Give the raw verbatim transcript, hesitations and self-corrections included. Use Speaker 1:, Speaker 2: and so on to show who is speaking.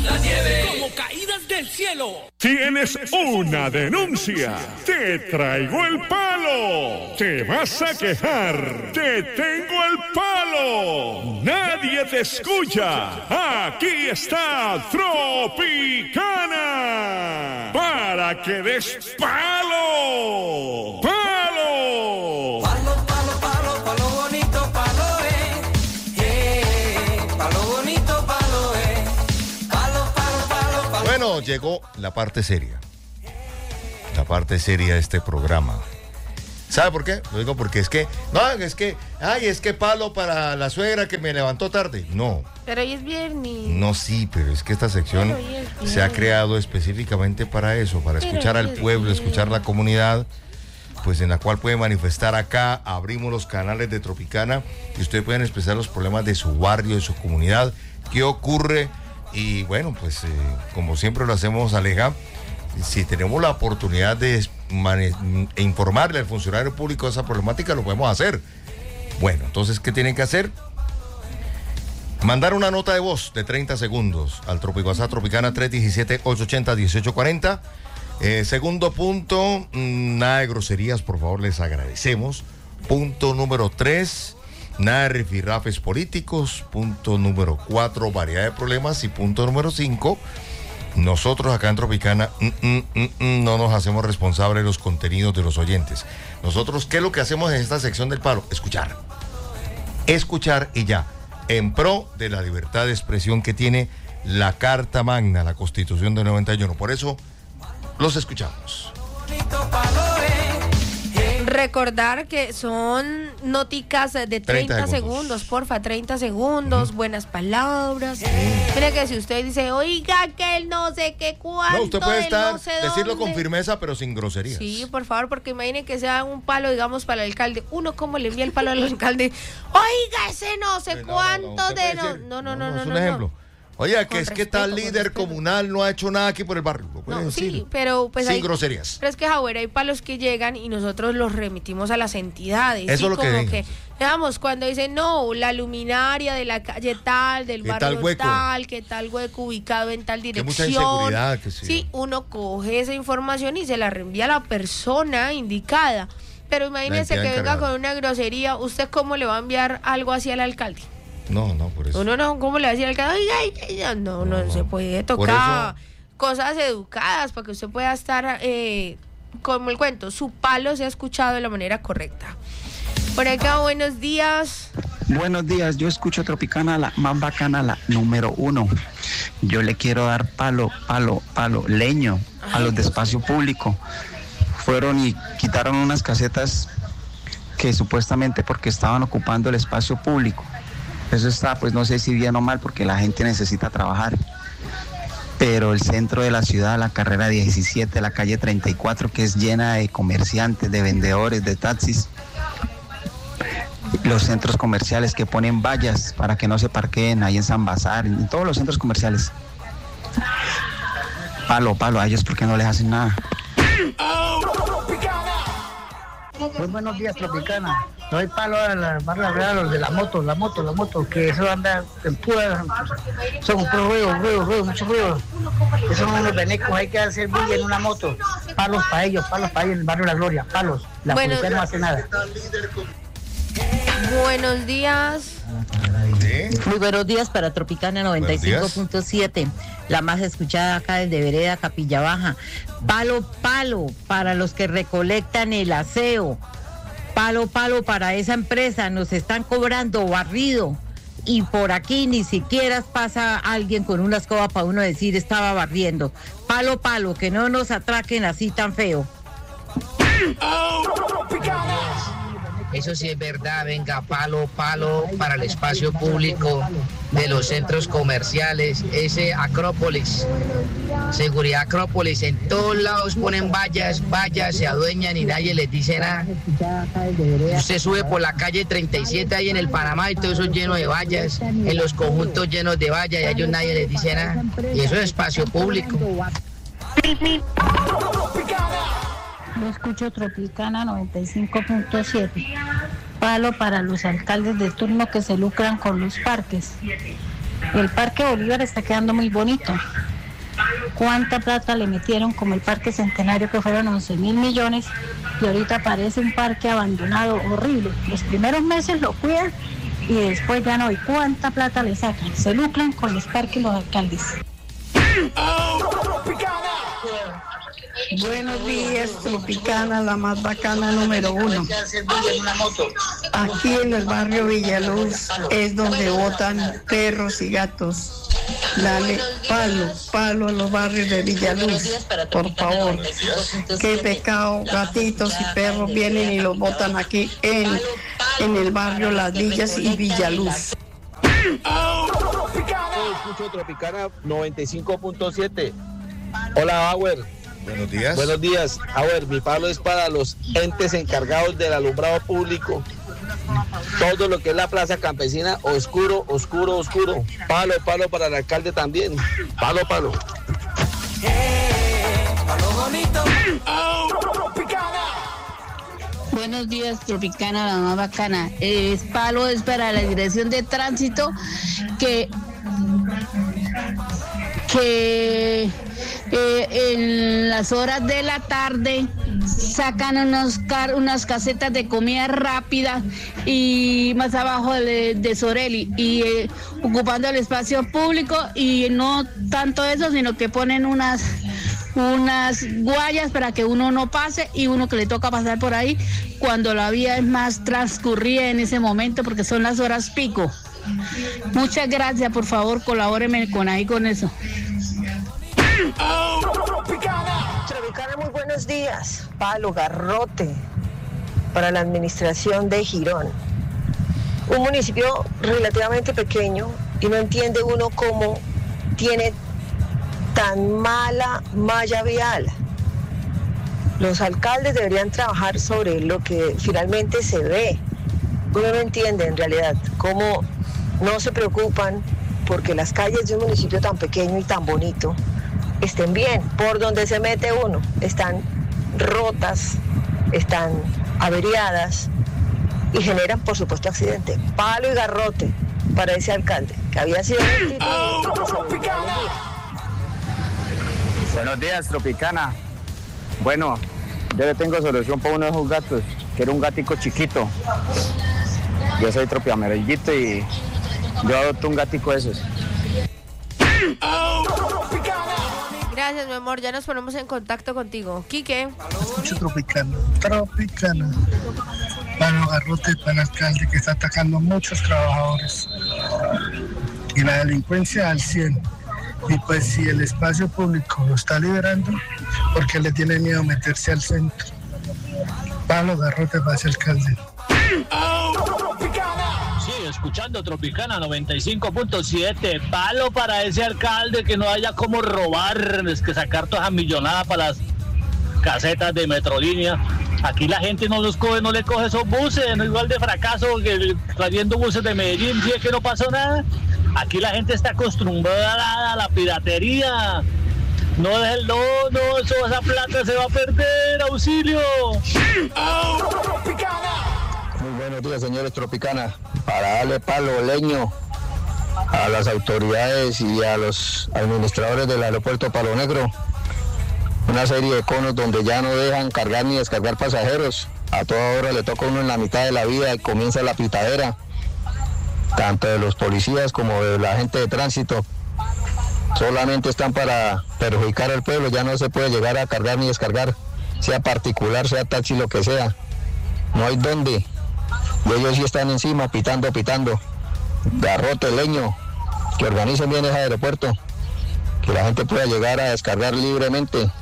Speaker 1: La nieve como caídas del cielo.
Speaker 2: Tienes una denuncia. Te traigo el palo. Te vas a quejar. Te tengo el palo. Nadie te escucha. Aquí está Tropicana. Para que des palo. ¡Palo!
Speaker 3: Palo, palo, palo, palo bonito, palo, eh. eh. Palo bonito, palo, eh. Palo, palo, palo, palo.
Speaker 4: Bueno, llegó la parte seria. La parte seria de este programa. ¿Sabe por qué? Lo digo porque es que, no, es que, ay, es que palo para la suegra que me levantó tarde. No.
Speaker 5: Pero hoy es viernes.
Speaker 4: No, sí, pero es que esta sección se ha creado específicamente para eso, para
Speaker 5: Pero
Speaker 4: escuchar al
Speaker 5: es
Speaker 4: pueblo,
Speaker 5: viernes.
Speaker 4: escuchar la comunidad, pues en la cual puede manifestar acá. Abrimos los canales de Tropicana y ustedes pueden expresar los problemas de su barrio, de su comunidad, qué ocurre. Y bueno, pues eh, como siempre lo hacemos, Aleja, si tenemos la oportunidad de mane- informarle al funcionario público de esa problemática, lo podemos hacer. Bueno, entonces, ¿qué tienen que hacer? Mandar una nota de voz de treinta segundos al Tropico WhatsApp Tropicana tres uno siete, ocho ocho cero, uno ocho cuatro cero. Eh, segundo punto, mmm, nada de groserías, por favor, les agradecemos. Punto número tres, nada de rifirrafes políticos. Punto número cuatro, variedad de problemas. Y punto número cinco, nosotros acá en Tropicana mm, mm, mm, mm, no nos hacemos responsables de los contenidos de los oyentes. Nosotros, ¿qué es lo que hacemos en esta sección del palo? Escuchar. Escuchar y ya. En pro de la libertad de expresión que tiene la Carta Magna, la Constitución del noventa y uno. Por eso, los escuchamos.
Speaker 3: Bonito, palo, eh. eh.
Speaker 5: Recordar que son noticas de treinta,
Speaker 4: treinta
Speaker 5: segundos.
Speaker 4: segundos,
Speaker 5: porfa, treinta segundos, uh-huh. Buenas palabras. Mira que si usted dice, oiga, que él no sé qué cuánto,
Speaker 4: No, usted puede
Speaker 5: él
Speaker 4: estar,
Speaker 5: no sé
Speaker 4: decirlo
Speaker 5: dónde.
Speaker 4: con firmeza, pero sin groserías.
Speaker 5: Sí, por favor, porque imaginen que sea un palo, digamos, para el alcalde. Uno, ¿cómo le envía el palo al alcalde? Oiga, ese no sé
Speaker 4: No, no,
Speaker 5: cuánto
Speaker 4: no, usted
Speaker 5: de...
Speaker 4: puede
Speaker 5: No,
Speaker 4: decir,
Speaker 5: no, no, no,
Speaker 4: es
Speaker 5: no.
Speaker 4: un
Speaker 5: no,
Speaker 4: ejemplo.
Speaker 5: no.
Speaker 4: Oye, que
Speaker 5: Con
Speaker 4: es que
Speaker 5: respeto,
Speaker 4: tal
Speaker 5: con
Speaker 4: líder
Speaker 5: respeto.
Speaker 4: comunal no ha hecho nada aquí por el barrio. Lo puede
Speaker 5: No,
Speaker 4: decir.
Speaker 5: sí, pero pues
Speaker 4: sin
Speaker 5: hay,
Speaker 4: groserías.
Speaker 5: Pero es que, Javier, hay palos que llegan y nosotros los remitimos a las entidades.
Speaker 4: Eso
Speaker 5: ¿sí?
Speaker 4: es lo que
Speaker 5: Como
Speaker 4: digo.
Speaker 5: que, digamos, cuando dicen, no, la luminaria de la calle tal, del
Speaker 4: ¿Qué
Speaker 5: barrio
Speaker 4: tal hueco?
Speaker 5: tal, que tal hueco ubicado en tal
Speaker 4: Que
Speaker 5: dirección.
Speaker 4: mucha inseguridad, que sí.
Speaker 5: Sí, uno coge esa información y se la reenvía a la persona indicada. Pero imagínese que
Speaker 4: entidad
Speaker 5: venga
Speaker 4: encargada.
Speaker 5: con una grosería, ¿usted cómo le va a enviar algo así al alcalde?
Speaker 4: No, no, por eso.
Speaker 5: Uno no, ¿cómo le va a decir al alcalde? Oiga, oiga, oiga, no, no,
Speaker 4: No,
Speaker 5: se puede
Speaker 4: por
Speaker 5: tocar
Speaker 4: eso-
Speaker 5: cosas educadas para que usted pueda estar, eh, como el cuento, su palo se ha escuchado de la manera correcta. Por acá, buenos días.
Speaker 6: Buenos días, yo escucho Tropicana, la más bacana, la número uno. Yo le quiero dar palo, palo, palo, leño a los de espacio público. Fueron y quitaron unas casetas que supuestamente porque estaban ocupando el espacio público. Eso está, pues no sé si bien o mal, porque la gente necesita trabajar. Pero el centro de la ciudad, la carrera diecisiete, la calle treinta y cuatro, que es llena de comerciantes, de vendedores, de taxis. Los centros comerciales que ponen vallas para que no se parqueen ahí en San Bazar, en todos los centros comerciales. Palo, palo a ellos porque no les hacen nada.
Speaker 7: Muy buenos días, Tropicana. Doy palo a las barras reales, los de la moto, la moto, la moto, que eso anda en pura, son puro ruido, ruido, ruido, mucho ruido. Esos son unos venecos, hay que hacer bulla en una moto. Palos para ellos, palos para ellos en el barrio La Gloria, palos. La
Speaker 5: Bueno,
Speaker 7: policía no hace nada.
Speaker 5: Buenos días.
Speaker 4: ¿Sí?
Speaker 8: Muy buenos días para Tropicana noventa y cinco punto siete, la más escuchada acá desde Vereda Capilla Baja. Palo, palo para los que recolectan el aseo. Palo, palo para esa empresa, nos están cobrando barrido. Y por aquí ni siquiera pasa alguien con una escoba para uno decir estaba barriendo. Palo, palo, que no nos atraquen así tan feo.
Speaker 9: Eso sí es verdad, venga, palo, palo para el espacio público de los centros comerciales, ese Acrópolis, seguridad Acrópolis, en todos lados ponen vallas, vallas, se adueñan y nadie les dice nada. Usted sube por la calle treinta y siete ahí en el Panamá y todo eso lleno de vallas, en los conjuntos llenos de vallas y a ellos nadie les dice nada. Y eso es espacio público.
Speaker 10: Yo escucho Tropicana noventa y cinco punto siete. Palo para los alcaldes de turno que se lucran con los parques. El Parque Bolívar está quedando muy bonito. ¿Cuánta plata le metieron como el Parque Centenario, que fueron once mil millones, y ahorita parece un parque abandonado horrible? Los primeros meses lo cuidan y después ya no. ¿Y cuánta plata le sacan? Se lucran con los parques los alcaldes.
Speaker 11: Buenos días, Tropicana, la más bacana número uno. Aquí en el barrio Villaluz es donde botan perros y gatos. Dale palo, palo a los barrios de Villaluz, por favor. Qué pecado, gatitos y perros vienen y los botan aquí en, en el barrio Las Villas y Villaluz.
Speaker 12: Escucho Tropicana noventa y cinco punto siete. Hola, Bauer.
Speaker 4: Buenos días.
Speaker 12: Buenos días. A ver, mi palo es para los entes encargados del alumbrado público. Todo lo que es la plaza campesina, oscuro, oscuro, oscuro. Palo, palo para el alcalde también. Palo, palo.
Speaker 3: Palo bonito.
Speaker 13: Buenos días, Tropicana, la más bacana. Es palo es para la dirección de tránsito que que eh, en las horas de la tarde sacan unos car unas casetas de comida rápida y más abajo de, de Sorelli y eh, ocupando el espacio público, y no tanto eso, sino que ponen unas unas guayas para que uno no pase, y uno que le toca pasar por ahí cuando la vía es más transcurrida en ese momento, porque son las horas pico. Muchas gracias, por favor, colabóreme con ahí con eso.
Speaker 14: Tropicana, muy buenos días. Palo Garrote para la administración de Girón. Un municipio relativamente pequeño, y no entiende uno cómo tiene tan mala malla vial. Los alcaldes deberían trabajar sobre lo que finalmente se ve. Uno no entiende en realidad cómo no se preocupan porque las calles de un municipio tan pequeño y tan bonito estén bien. Por donde se mete uno están rotas, están averiadas y generan, por supuesto, accidente. Palo y garrote para ese alcalde, que había sido
Speaker 15: Buenos días, Tropicana. Bueno, yo le tengo solución para uno de esos gatos, que era un gatico chiquito. Yo soy tropiamerillito y yo adopto un gatico de esos.
Speaker 5: Gracias, mi amor, ya nos ponemos en contacto contigo. Quique.
Speaker 16: Escucho Tropicana, Tropicana. Palo Garrote para el alcalde, que está atacando a muchos trabajadores. Y la delincuencia al cien. Y pues si el espacio público lo está liberando, porque le tiene miedo a meterse al centro. Palo Garrote para ese alcalde.
Speaker 17: Sí, escuchando Tropicana noventa y cinco punto siete. Palo para ese alcalde, que no haya como robar, es que sacar toda esa millonada para las casetas de Metrolínea. Aquí la gente no los coge, no le coge esos buses, no igual de fracaso que trayendo buses de Medellín, ¿sí? Que no pasó nada. Aquí la gente está acostumbrada a la piratería. No, no, no, eso, esa plata se va a perder, auxilio.
Speaker 15: Muy buenos días, señores Tropicana. Para darle palo, leño a las autoridades y a los administradores del aeropuerto Palo Negro. Una serie de conos donde ya no dejan cargar ni descargar pasajeros. A toda hora le toca a uno en la mitad de la vida y comienza la pitadera, tanto de los policías como de la gente de tránsito. Solamente están para perjudicar al pueblo, ya no se puede llegar a cargar ni descargar, sea particular, sea taxi, lo que sea. No hay dónde. Y ellos sí están encima, pitando, pitando. Garrote, leño, que organicen bien ese aeropuerto, que la gente pueda llegar a descargar libremente.